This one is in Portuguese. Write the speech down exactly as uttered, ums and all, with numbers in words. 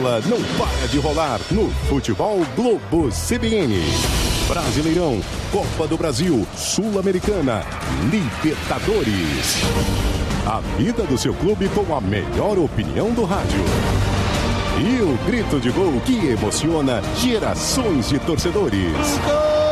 bola não para de rolar no Futebol Globo C B N. Brasileirão, Copa do Brasil, Sul-Americana, Libertadores. A vida do seu clube com a melhor opinião do rádio. E o grito de gol que emociona gerações de torcedores.